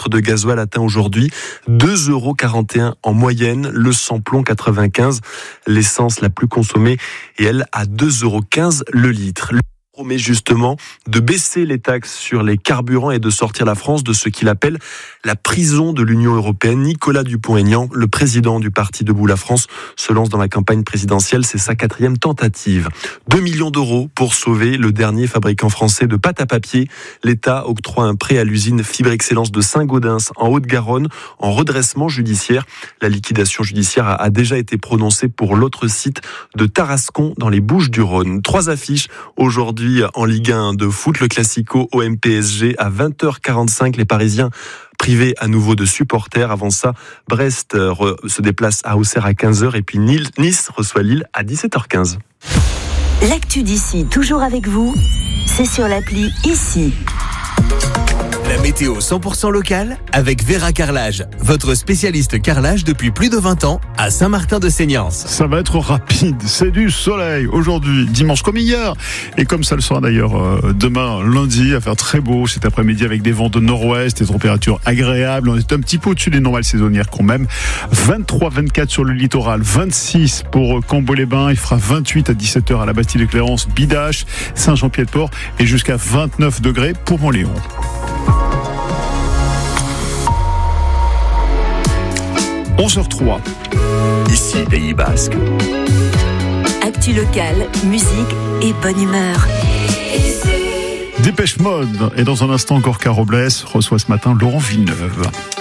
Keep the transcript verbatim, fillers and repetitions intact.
litre de gasoil atteint aujourd'hui deux euros quarante et un en moyenne. Le samplon quatre-vingt-quinze, l'essence la plus consommée, et elle à deux euros quinze le litre. Promet justement de baisser les taxes sur les carburants et de sortir la France de ce qu'il appelle la prison de l'Union européenne. Nicolas Dupont-Aignan, le président du parti Debout la France, se lance dans la campagne présidentielle. C'est sa quatrième tentative. deux millions d'euros pour sauver le dernier fabricant français de pâte à papier. L'État octroie un prêt à l'usine Fibre Excellence de Saint-Gaudens en Haute-Garonne en redressement judiciaire. La liquidation judiciaire a déjà été prononcée pour l'autre site de Tarascon dans les Bouches-du-Rhône. Trois affiches aujourd'hui en Ligue un de foot, le Classico O M P S G à vingt heures quarante-cinq. Les Parisiens privés à nouveau de supporters. Avant ça, Brest se déplace à Auxerre à quinze heures et puis Nice reçoit Lille à dix-sept heures quinze. L'actu d'ici, toujours avec vous, c'est sur l'appli Ici. La météo cent pour cent locale avec Vera Carrelage, votre spécialiste carrelage depuis plus de vingt ans à Saint-Martin-de-Seignance. Ça va être rapide, c'est du soleil aujourd'hui, dimanche comme hier, et comme ça le sera d'ailleurs euh, demain lundi, à faire très beau cet après-midi avec des vents de nord-ouest, des températures agréables. On est un petit peu au-dessus des normales saisonnières quand même. vingt-trois vingt-quatre sur le littoral, vingt-six pour Cambo-les-Bains, il fera vingt-huit à dix-sept heures à la Bastille-Éclairance, Bidache, Saint-Jean-Pied-de-Port et jusqu'à vingt-neuf degrés pour Montléon. onze heures trois. Ici, Pays Basque. Actu locale, musique et bonne humeur. Dépêche Mode. Et dans un instant, Gorka Robles reçoit ce matin Laurent Villeneuve.